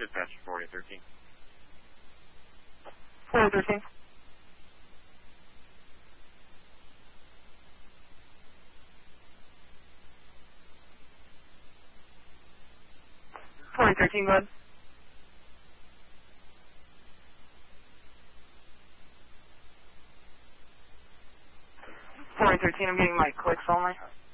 Dispatch 4013. 4013. Go ahead. 4013, I'm getting my clicks only.